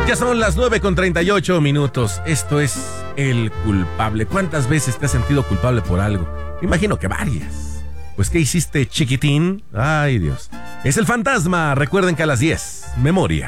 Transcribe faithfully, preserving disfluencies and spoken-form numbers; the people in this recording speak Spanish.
Ya son las nueve con treinta y ocho minutos. Esto es El Culpable. ¿Cuántas veces te has sentido culpable por algo? Me imagino que varias. Pues, ¿qué hiciste, chiquitín? Ay, Dios. Es el fantasma. Recuerden que a las diez, memoria.